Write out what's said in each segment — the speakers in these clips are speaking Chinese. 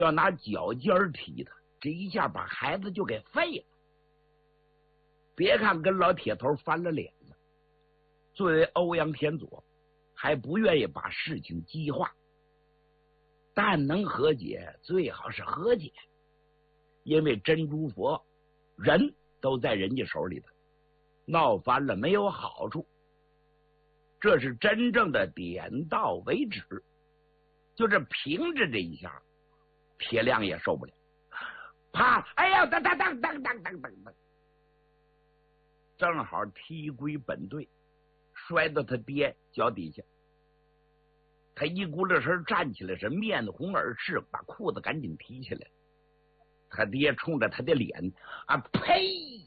要拿脚尖踢他，这一下把孩子就给废了。别看跟老铁头翻了脸子，作为欧阳天佐还不愿意把事情激化，但能和解最好是和解，因为珍珠佛人都在人家手里头，闹翻了没有好处，这是真正的点到为止。就是凭着这一下，铁亮也受不了，啪！哎呀，当当当当当当当当，正好踢归本队，摔到他爹脚底下。他一咕噜声站起来，是面红耳赤，把裤子赶紧提起来。他爹冲着他的脸啊，呸！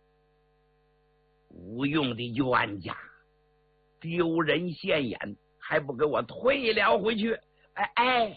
无用的冤家，丢人现眼，还不给我退了回去！哎，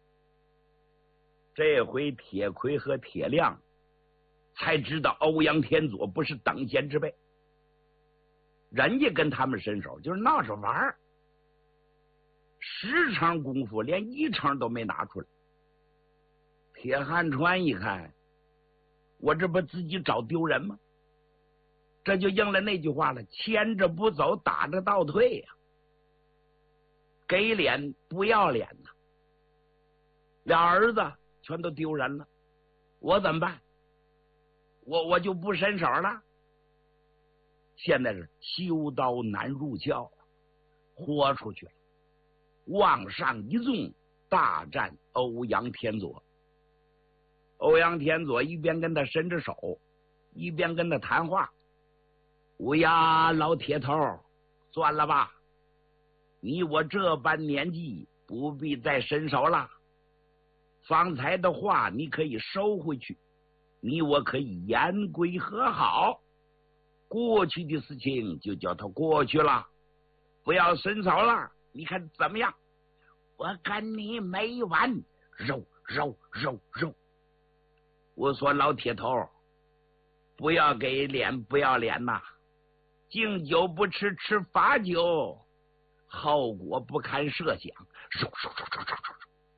这回铁魁和铁亮才知道欧阳天佐不是等闲之辈，人家跟他们伸手就是闹着玩儿，10成功夫连1成都没拿出来。铁汉川一看，我这不自己找丢人吗？这就应了那句话了，牵着不走，打着倒退呀。给脸不要脸呐，俩儿子全都丢人了，我怎么办？我就不伸手了。现在是修刀难入鞘，豁出去了，往上一纵，大战欧阳天佐。欧阳天佐一边跟他伸着手，一边跟他谈话：“乌鸦老铁头，算了吧，你我这般年纪，不必再伸手了。方才的话你可以收回去，你我可以言归和好。过去的事情就叫它过去了，不要伸手了。你看怎么样？我跟你没完！肉肉肉肉！我说老铁头，不要给脸不要脸呐！敬酒不吃吃罚酒，后果不堪设想。肉肉肉肉肉肉！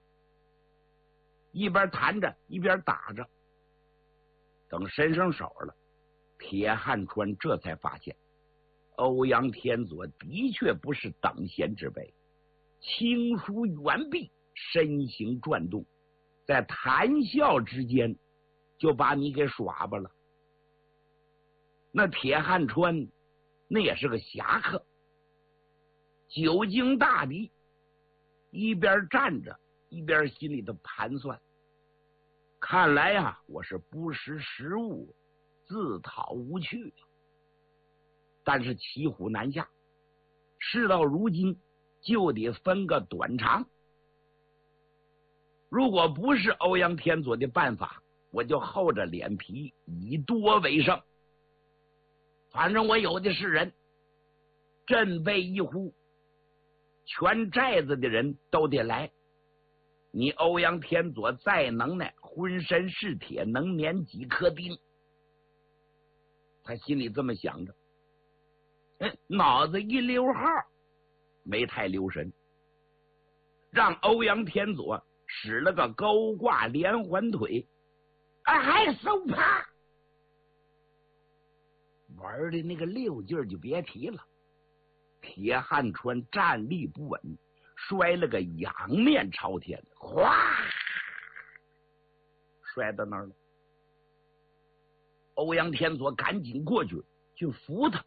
一边弹着一边打着。等伸上手了，铁汉川这才发现欧阳天佐的确不是等闲之辈，轻舒猿臂，身形转动，在谈笑之间就把你给耍吧了。那铁汉川那也是个侠客，久经大敌，一边站着一边心里头盘算，看来呀，我是不识时务，自讨无趣。但是骑虎难下，事到如今就得分个短长。如果不是欧阳天佐的办法，我就厚着脸皮以多为胜。反正我有的是人，阵备一呼，全寨子的人都得来。你欧阳天佐再能耐，浑身是铁，能粘几颗钉。他心里这么想着，脑子一溜号，没太留神，让欧阳天佐使了个勾挂连环腿，还手啪，玩的那个溜劲儿就别提了。铁汉川站立不稳，摔了个仰面朝天，哗，摔到那儿了。欧阳天佐赶紧过去扶他，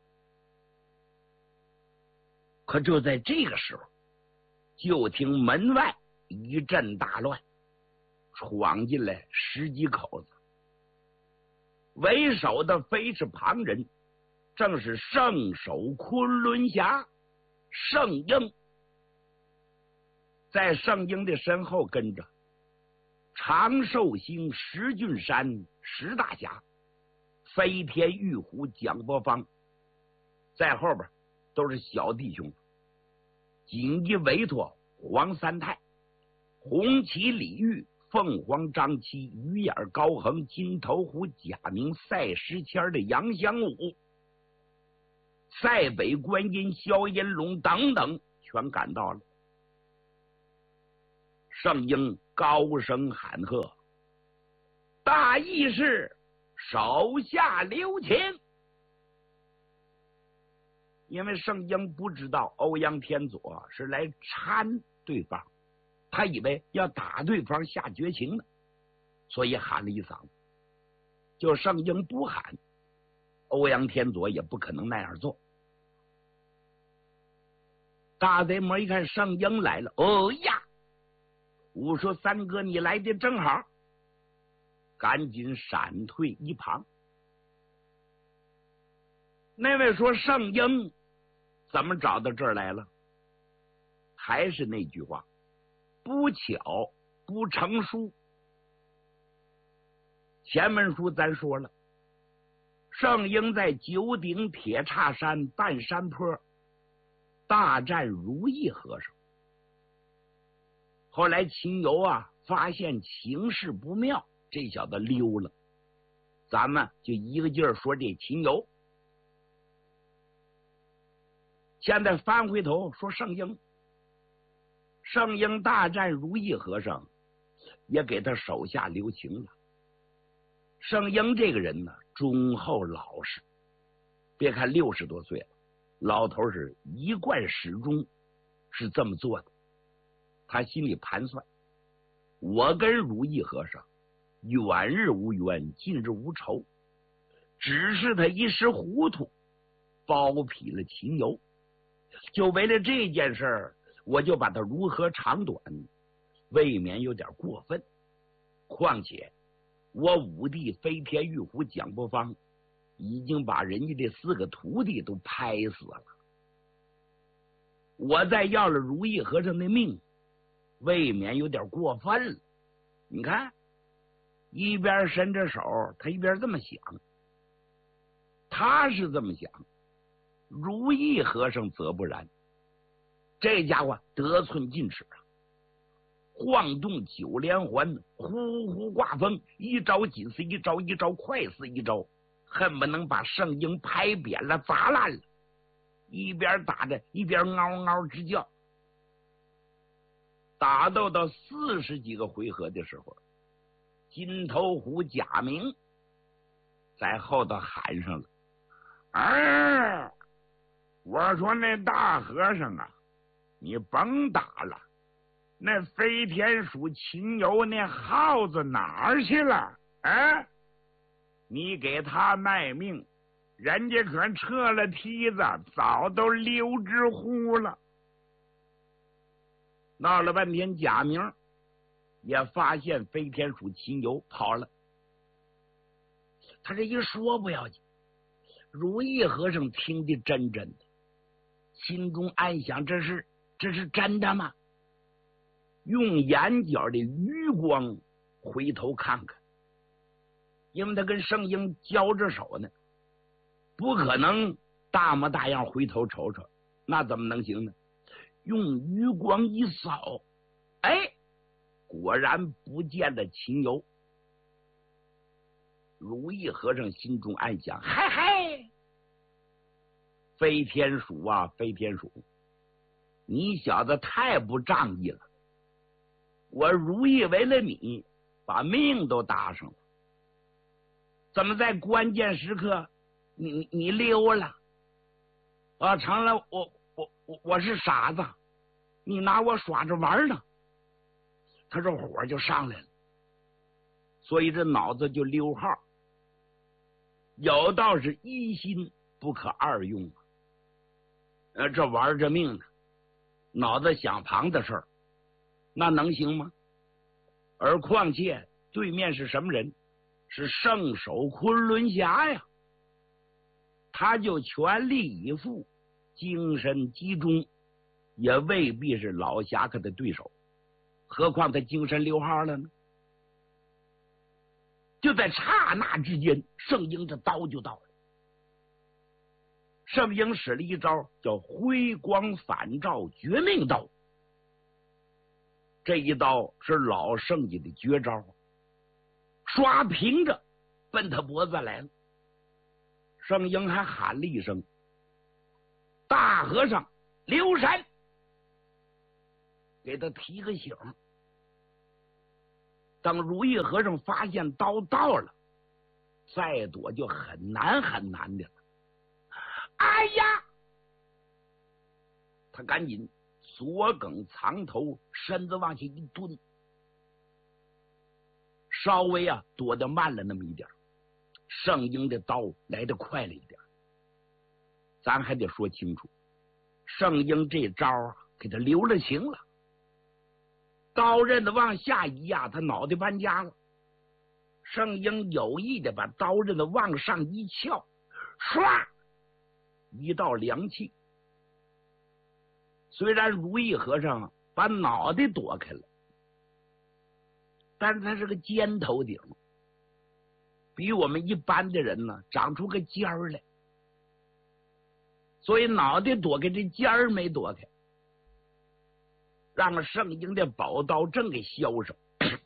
可就在这个时候，就听门外一阵大乱，闯进来10几口子，为首的非是旁人，正是圣手昆仑侠圣婴。在圣婴的身后跟着长寿星石俊山石大侠，飞天玉虎蒋伯方，在后边都是小弟兄，锦衣韦陀黄三太，红旗李煜凤凰张七，鱼眼高恒金头虎贾明，赛时迁的杨香武，塞北观音萧银龙等等全赶到了。 圣婴高声喊喝，大意是手下留情。因为圣婴不知道欧阳天佐是来搀对方，他以为要打对方下绝情呢，所以喊了一嗓子。就圣婴不喊，欧阳天佐也不可能那样做。大贼魔一看圣婴来了，哦呀，我说三哥你来的正好，赶紧闪退一旁。那位说圣婴怎么找到这儿来了？还是那句话，不巧不成书。前文书咱说了，圣婴在九鼎铁叉山半山坡大战如意和尚，后来秦游发现情势不妙，这小子溜了，咱们就一个劲儿说这秦游。现在翻回头说圣婴，圣婴大战如意和尚也给他手下留情了。圣婴这个人呢，忠厚老实，别看60多岁了，老头是一贯始终是这么做的。他心里盘算，我跟如意和尚远日无冤，近日无仇，只是他一时糊涂包庇了秦游，就为了这件事儿，我就把他如何长短，未免有点过分。况且我五弟飞天玉虎蒋伯方已经把人家这4个徒弟都拍死了，我再要了如意和尚的命，未免有点过分了。你看，一边伸着手，他一边这么想。他是这么想，如意和尚则不然。这家伙得寸进尺啊，晃动9连环，呼呼刮风，一招紧似一招，一招快似一招，恨不能把圣婴拍扁了砸烂了。一边打着一边嗷嗷直叫。打斗到40几个回合的时候，金头虎贾明在后头喊上了：“我说那大和尚啊，你甭打了，那飞天鼠秦游那耗子哪儿去了？你给他卖命，人家可撤了梯子，早都溜之乎了。”闹了半天，贾明也发现飞天鼠秦游跑了。他这一说不要紧，如意和尚听得真的，心中暗想：这是真的吗？用眼角的余光回头看看，因为他跟圣婴交着手呢，不可能大模大样回头瞅瞅，那怎么能行呢？用余光一扫，果然不见了秦游。如意和尚心中暗想：嗨，飞天鼠啊，飞天鼠，你小子太不仗义了！我如意为了你，把命都搭上了，怎么在关键时刻你溜了？成了我是傻子，你拿我耍着玩呢。他这火就上来了，所以这脑子就溜号。有道是一心不可二用这玩着命呢，脑子想旁的事儿，那能行吗？而况且对面是什么人？是圣手昆仑侠呀，他就全力以赴，精神集中，也未必是老侠客的对手，何况他精神溜号了呢？就在刹那之间，圣婴这刀就到了。圣婴使了一招叫辉光返照绝命刀，这一刀是老圣爷的绝招，刷平着奔他脖子来了。圣婴还喊了一声：“大和尚留神！”给他提个醒。 等如意和尚发现刀到了，再躲就很难很难的了。哎呀！他赶紧左梗藏头，身子往下一蹲，稍微躲得慢了那么一点。圣婴的刀来得快了一点，咱还得说清楚，圣婴这招给他留了情了。刀刃子往下一压，他脑袋搬家了。圣婴有意的把刀刃子往上一翘，唰，一道凉气。虽然如意和尚把脑袋躲开了，但是他是个尖头顶，比我们一般的人呢长出个尖儿来，所以脑袋躲开，这尖儿没躲开，让圣婴的宝刀正给削上。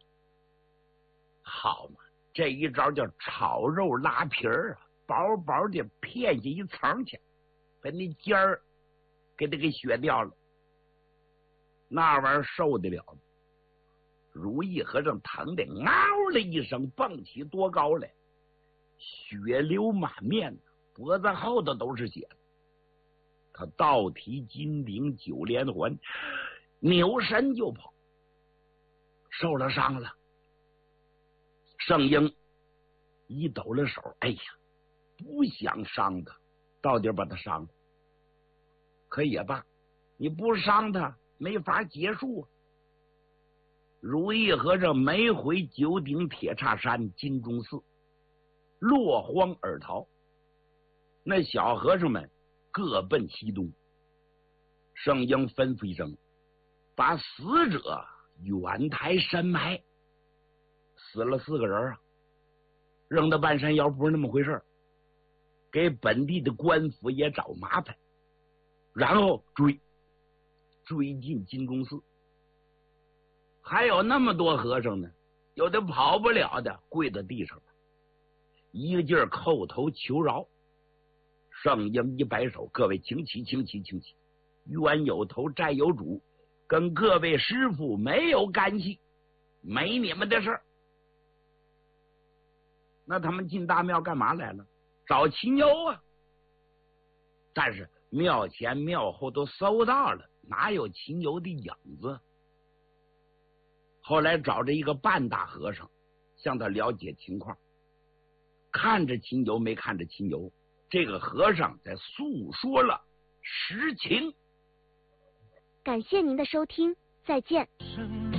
好嘛，这一招叫炒肉拉皮儿啊，薄薄的片下一层去，把那尖儿给他给削掉了。那玩意儿受得了吗？如意和尚疼的嗷了一声，蹦起多高来，血流满面，脖子后头都是血。他倒提金铃九连环，扭身就跑，受了伤了。圣婴一抖了手，哎呀，不想伤他，到底把他伤了。可也罢，你不伤他没法结束啊。如意和尚没回九鼎铁叉山金钟寺，落荒而逃。那小和尚们各奔西东。圣婴吩咐一声，把死者远抬深埋。死了4个人啊，扔到半山腰不是那么回事，给本地的官府也找麻烦，然后追进金钟寺。还有那么多和尚呢，有的跑不了的跪在地上，一个劲儿叩头求饶。圣婴一摆手，各位请起，请起，请起，冤有头债有主，跟各位师父没有干系，没你们的事儿。那他们进大庙干嘛来了？找秦牛啊！但是庙前庙后都搜到了，哪有秦牛的影子？后来找着一个半大和尚，向他了解情况，看着秦牛没看着秦牛，这个和尚在诉说了实情。 感谢您的收听，再见。